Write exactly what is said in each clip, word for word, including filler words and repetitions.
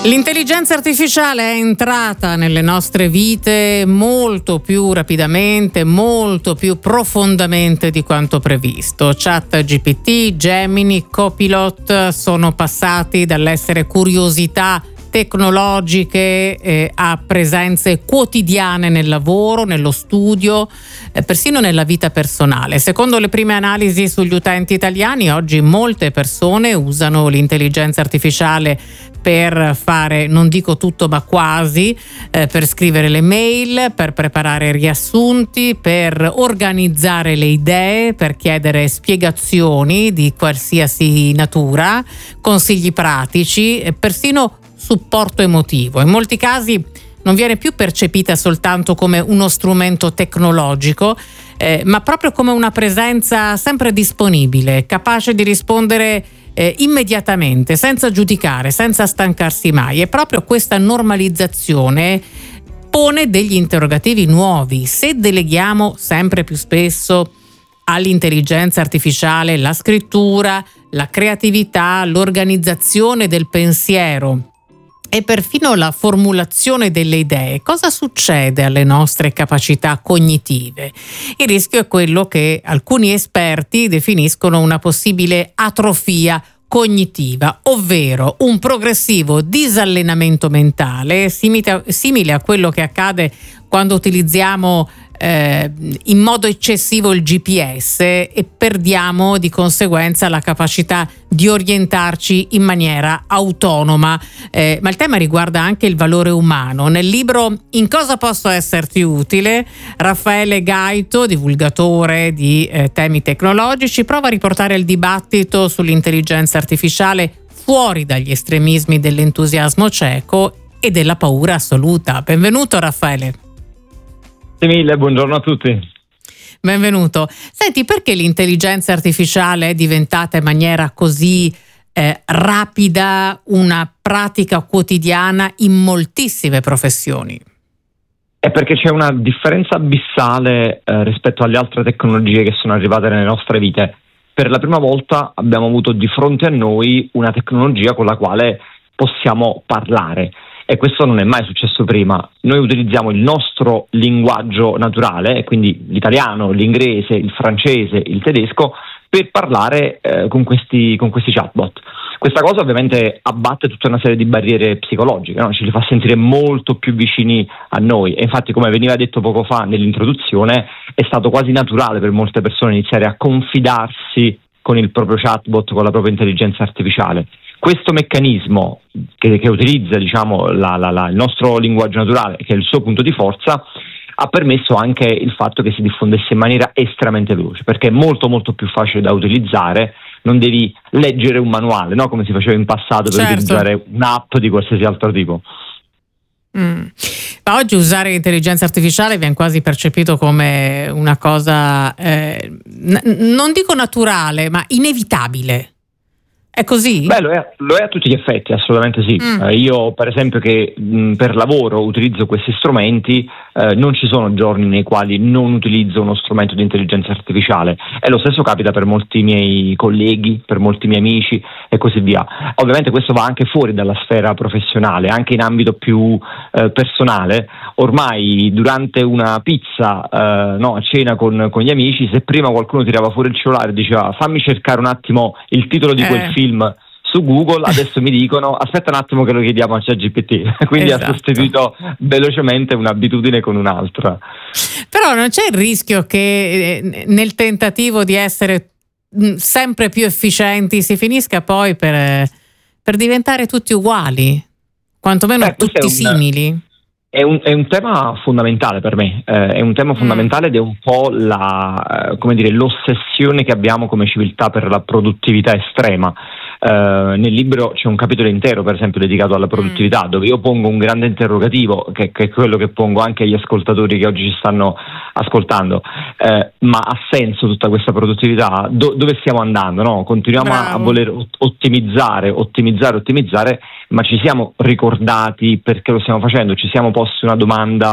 L'intelligenza artificiale è entrata nelle nostre vite molto più rapidamente, molto più profondamente di quanto previsto. ChatGPT, Gemini, Copilot sono passati dall'essere curiosità tecnologiche eh, a presenze quotidiane nel lavoro, nello studio, eh, persino nella vita personale. Secondo le prime analisi sugli utenti italiani, oggi molte persone usano l'intelligenza artificiale per fare, non dico tutto ma quasi, eh, per scrivere le mail, per preparare riassunti, per organizzare le idee, per chiedere spiegazioni di qualsiasi natura, consigli pratici e persino supporto emotivo. In molti casi non viene più percepita soltanto come uno strumento tecnologico, eh, ma proprio come una presenza sempre disponibile, capace di rispondere eh, immediatamente, senza giudicare, senza stancarsi mai. E proprio questa normalizzazione pone degli interrogativi nuovi. Se deleghiamo sempre più spesso all'intelligenza artificiale la scrittura, la creatività, l'organizzazione del pensiero e perfino la formulazione delle idee, cosa succede alle nostre capacità cognitive? Il rischio è quello che alcuni esperti definiscono una possibile atrofia cognitiva, ovvero un progressivo disallenamento mentale simile, simile a quello che accade quando utilizziamo eh, in modo eccessivo il G P S e perdiamo di conseguenza la capacità di orientarci in maniera autonoma. Eh, ma il tema riguarda anche il valore umano. Nel libro In cosa posso esserti utile, Raffaele Gaito, divulgatore di eh, temi tecnologici, prova a riportare il dibattito sull'intelligenza artificiale fuori dagli estremismi dell'entusiasmo cieco e della paura assoluta. Benvenuto Raffaele. Grazie mille, buongiorno a tutti. Benvenuto. Senti, perché l'intelligenza artificiale è diventata in maniera così eh, rapida una pratica quotidiana in moltissime professioni? È perché c'è una differenza abissale eh, rispetto alle altre tecnologie che sono arrivate nelle nostre vite. Per la prima volta abbiamo avuto di fronte a noi una tecnologia con la quale possiamo parlare. E questo non è mai successo prima. Noi utilizziamo il nostro linguaggio naturale, quindi l'italiano, l'inglese, il francese, il tedesco, per parlare eh, con questi, con questi chatbot. Questa cosa ovviamente abbatte tutta una serie di barriere psicologiche, no? Ci li fa sentire molto più vicini a noi e infatti, come veniva detto poco fa nell'introduzione, è stato quasi naturale per molte persone iniziare a confidarsi con il proprio chatbot, con la propria intelligenza artificiale. Questo meccanismo che, che utilizza diciamo, la, la, la, il nostro linguaggio naturale, che è il suo punto di forza, ha permesso anche il fatto che si diffondesse in maniera estremamente veloce, perché è molto molto più facile da utilizzare, non devi leggere un manuale, no? Come si faceva in passato per certo. utilizzare un'app di qualsiasi altro tipo. Mm. Ma oggi usare l'intelligenza artificiale viene quasi percepito come una cosa, eh, n- non dico naturale, ma inevitabile. È così? Beh, lo è, lo è a tutti gli effetti, assolutamente sì. Mm. Eh, io, per esempio, che mh, per lavoro utilizzo questi strumenti, eh, non ci sono giorni nei quali non utilizzo uno strumento di intelligenza artificiale. E lo stesso capita per molti miei colleghi, per molti miei amici e così via. Ovviamente questo va anche fuori dalla sfera professionale, anche in ambito più eh, personale. Ormai durante una pizza, eh, no, a cena con, con gli amici, se prima qualcuno tirava fuori il cellulare e diceva fammi cercare un attimo il titolo di quel eh. film su Google, adesso mi dicono aspetta un attimo che lo chiediamo a ChatGPT. Quindi esatto. Ha sostituito velocemente un'abitudine con un'altra. Però non c'è il rischio che eh, nel tentativo di essere mh, sempre più efficienti si finisca poi per, per diventare tutti uguali, quantomeno Beh, tutti un, simili? È un, è un tema fondamentale per me, eh, è un tema fondamentale mm. ed è un po' la, eh, come dire, l'ossessione che abbiamo come civiltà per la produttività estrema. Uh, nel libro c'è un capitolo intero, per esempio, dedicato alla produttività, mm. dove io pongo un grande interrogativo, che, che è quello che pongo anche agli ascoltatori che oggi ci stanno ascoltando. Uh, ma ha senso tutta questa produttività? Do, dove stiamo andando? No? Continuiamo a, a voler ottimizzare, ottimizzare, ottimizzare, ma ci siamo ricordati perché lo stiamo facendo? Ci siamo posti una domanda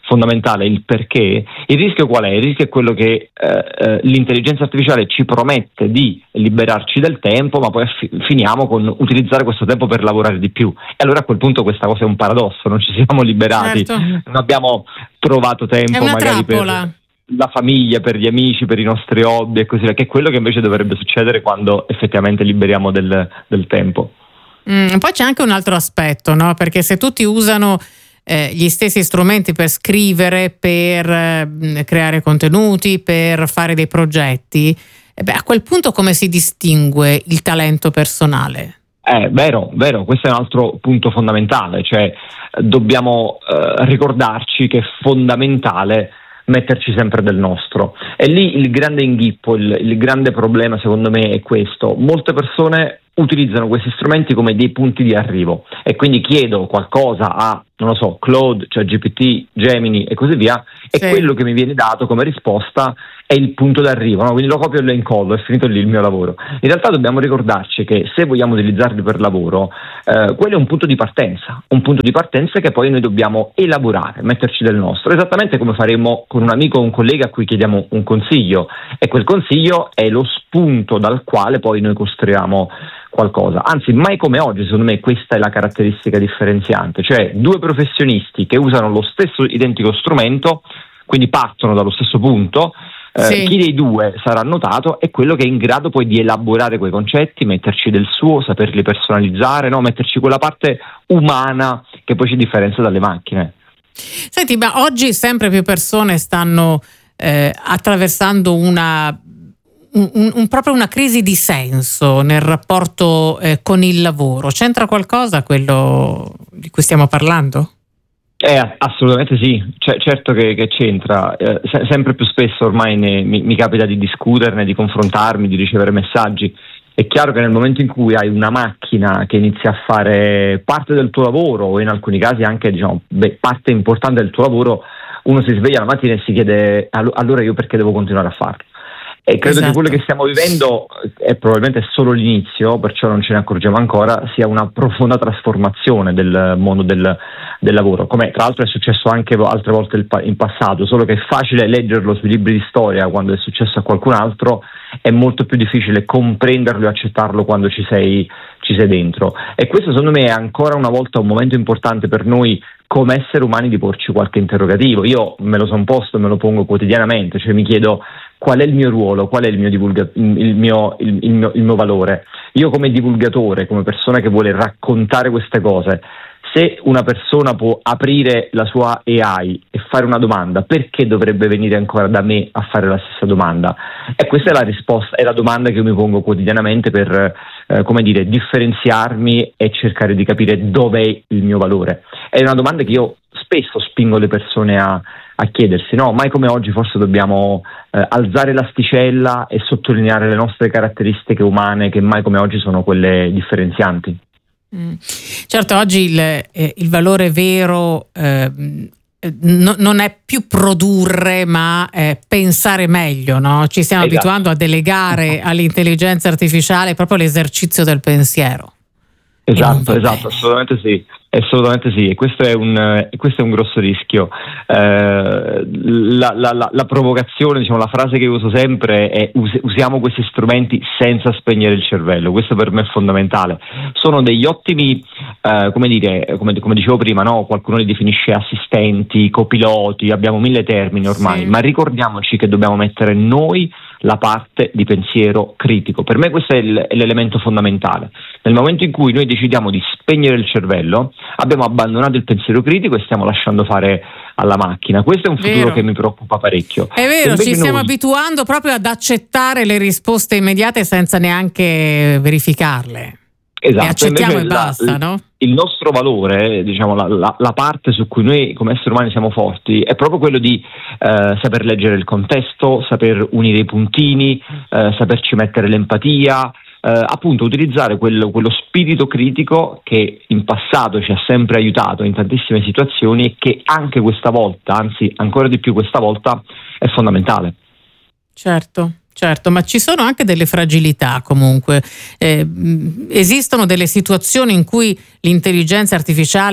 fondamentale il perché, il rischio qual è? Il rischio è quello che eh, eh, l'intelligenza artificiale ci promette di liberarci del tempo, ma poi fi- finiamo con utilizzare questo tempo per lavorare di più. E allora a quel punto questa cosa è un paradosso, non ci siamo liberati, certo. non abbiamo trovato tempo è una magari trappola. per la famiglia, per gli amici, per i nostri hobby e così via, che è quello che invece dovrebbe succedere quando effettivamente liberiamo del, del tempo. Mm, poi c'è anche un altro aspetto, no? Perché se tutti usano eh, gli stessi strumenti per scrivere, per eh, creare contenuti, per fare dei progetti, eh beh, a quel punto come si distingue il talento personale? Eh, vero, vero, questo è un altro punto fondamentale, cioè dobbiamo eh, ricordarci che è fondamentale metterci sempre del nostro. E lì il grande inghippo, il, il grande problema secondo me è questo: molte persone utilizzano questi strumenti come dei punti di arrivo, e quindi chiedo qualcosa a, non lo so, Claude, cioè G P T, Gemini e così via, e sì, quello che mi viene dato come risposta è il punto d'arrivo, no? Quindi lo copio e lo incollo, è finito lì il mio lavoro. In realtà dobbiamo ricordarci che se vogliamo utilizzarli per lavoro, eh, quello è un punto di partenza, un punto di partenza che poi noi dobbiamo elaborare, metterci del nostro, esattamente come faremmo con un amico o un collega a cui chiediamo un consiglio, e quel consiglio è lo spunto dal quale poi noi costruiamo qualcosa. Anzi, mai come oggi, secondo me questa è la caratteristica differenziante, cioè due professionisti che usano lo stesso identico strumento, quindi partono dallo stesso punto. Eh, sì. Chi dei due sarà notato è quello che è in grado poi di elaborare quei concetti, metterci del suo, saperli personalizzare, no? Metterci quella parte umana che poi ci differenzia dalle macchine. Senti, ma oggi sempre più persone stanno eh, attraversando una Un, un, un, proprio una crisi di senso nel rapporto eh, con il lavoro. C'entra qualcosa quello di cui stiamo parlando? Eh, assolutamente sì, cioè, certo che, che c'entra. Eh, se, sempre più spesso ormai ne, mi, mi capita di discuterne, di confrontarmi, di ricevere messaggi. È chiaro che nel momento in cui hai una macchina che inizia a fare parte del tuo lavoro, o in alcuni casi anche, diciamo, beh, parte importante del tuo lavoro, uno si sveglia la mattina e si chiede allora io perché devo continuare a farlo? E credo esatto. che quello che stiamo vivendo è probabilmente solo l'inizio, perciò non ce ne accorgiamo ancora, sia una profonda trasformazione del mondo del, del lavoro, come tra l'altro è successo anche altre volte in passato, solo che è facile leggerlo sui libri di storia quando è successo a qualcun altro, è molto più difficile comprenderlo e accettarlo quando ci sei, ci sei dentro. E questo secondo me è ancora una volta un momento importante per noi come esseri umani di porci qualche interrogativo. Io me lo son posto e me lo pongo quotidianamente, cioè mi chiedo qual è il mio ruolo, qual è il mio, divulga- il mio, il, il mio, il mio valore. Io come divulgatore, come persona che vuole raccontare queste cose, se una persona può aprire la sua A I e fare una domanda, perché dovrebbe venire ancora da me a fare la stessa domanda? E questa è la risposta, è la domanda che io mi pongo quotidianamente per, eh, come dire, differenziarmi e cercare di capire dov'è il mio valore. È una domanda che io spesso spingo le persone a, a chiedersi, no? Mai come oggi forse dobbiamo eh, alzare l'asticella e sottolineare le nostre caratteristiche umane, che mai come oggi sono quelle differenzianti. Mm. Certo, oggi il, eh, il valore vero eh, no, non è più produrre, ma eh, pensare meglio, no? Ci stiamo esatto. abituando a delegare all'intelligenza artificiale proprio l'esercizio del pensiero. Esatto, esatto, assolutamente sì, assolutamente sì, e questo è un, questo è un grosso rischio. Eh, la, la, la, la provocazione, diciamo, la frase che uso sempre è us- usiamo questi strumenti senza spegnere il cervello. Questo per me è fondamentale. Sono degli ottimi, eh, come dire, come, come dicevo prima, no? Qualcuno li definisce assistenti, copiloti, abbiamo mille termini ormai, sì. Ma ricordiamoci che dobbiamo mettere noi la parte di pensiero critico. Per me questo è, il, è l'elemento fondamentale. Nel momento in cui noi decidiamo di spegnere il cervello, abbiamo abbandonato il pensiero critico e stiamo lasciando fare alla macchina. Questo è un futuro vero. Che mi preoccupa parecchio. È vero, ci stiamo noi... abituando proprio ad accettare le risposte immediate senza neanche verificarle. Esatto, e accettiamo e la, basta, no? Il nostro valore, diciamo, la, la, la parte su cui noi come esseri umani siamo forti è proprio quello di eh, saper leggere il contesto, saper unire i puntini, eh, saperci mettere l'empatia, eh, appunto utilizzare quello, quello spirito critico che in passato ci ha sempre aiutato in tantissime situazioni e che anche questa volta, anzi ancora di più questa volta, è fondamentale. Certo. Certo, ma ci sono anche delle fragilità comunque. Eh, esistono delle situazioni in cui l'intelligenza artificiale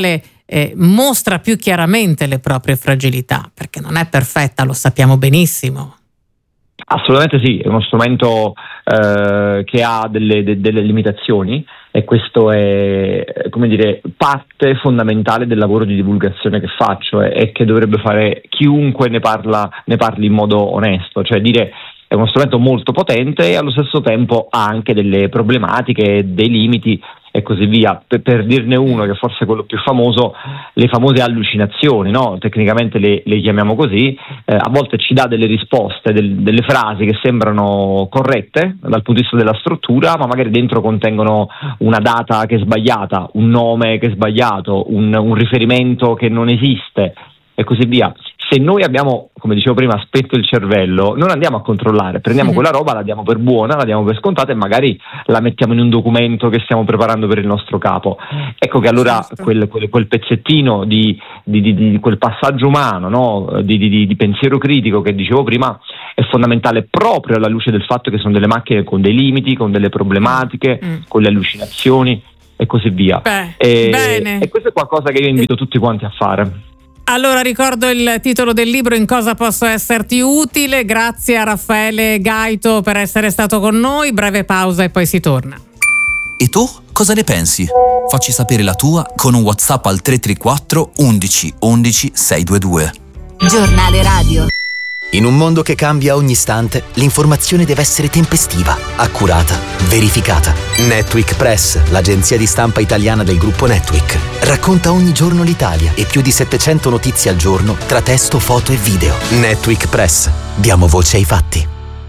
eh, mostra più chiaramente le proprie fragilità, perché non è perfetta, lo sappiamo benissimo. Assolutamente sì, è uno strumento eh, che ha delle, de, delle limitazioni, e questo è, come dire, parte fondamentale del lavoro di divulgazione che faccio e, e che dovrebbe fare chiunque ne parla, ne parli in modo onesto, cioè dire è uno strumento molto potente e allo stesso tempo ha anche delle problematiche, dei limiti e così via. Per, per dirne uno, che forse è quello più famoso, le famose allucinazioni, no? Tecnicamente le, le chiamiamo così, eh, a volte ci dà delle risposte, del, delle frasi che sembrano corrette dal punto di vista della struttura, ma magari dentro contengono una data che è sbagliata, un nome che è sbagliato, un, un riferimento che non esiste e così via. Se noi abbiamo, come dicevo prima, spento il cervello, non andiamo a controllare, prendiamo mm-hmm. quella roba, la diamo per buona, la diamo per scontata e magari la mettiamo in un documento che stiamo preparando per il nostro capo. Ecco che allora certo. quel, quel, quel pezzettino di, di, di, di quel passaggio umano, no? di, di, di pensiero critico che dicevo prima, è fondamentale proprio alla luce del fatto che sono delle macchine con dei limiti, con delle problematiche, mm. con le allucinazioni e così via. Beh, e, bene. e questo è qualcosa che io invito tutti quanti a fare. Allora ricordo il titolo del libro, In cosa posso esserti utile. Grazie a Raffaele Gaito per essere stato con noi. Breve pausa e poi si torna. E tu cosa ne pensi? Facci sapere la tua con un WhatsApp al tre tre quattro undici undici seicentoventidue. Giornale radio. In un mondo che cambia ogni istante, l'informazione deve essere tempestiva, accurata, verificata. Netweek Press, l'agenzia di stampa italiana del gruppo Netweek, racconta ogni giorno l'Italia e più di settecento notizie al giorno tra testo, foto e video. Netweek Press. Diamo voce ai fatti.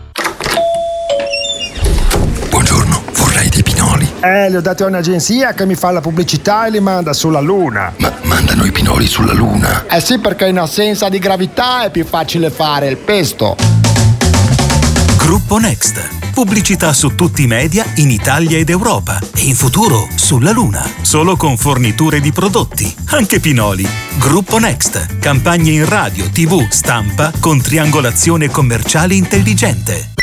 Buongiorno, vorrei dei pinoli. Eh, li ho dati a un'agenzia che mi fa la pubblicità e li manda sulla Luna. Ma mandano i pinoli sulla Luna? Eh sì, perché in assenza di gravità è più facile fare il pesto. Gruppo Next. Pubblicità su tutti i media in Italia ed Europa e in futuro sulla Luna. Solo con forniture di prodotti, anche pinoli. Gruppo Next. Campagne in radio, tivù, stampa con triangolazione commerciale intelligente.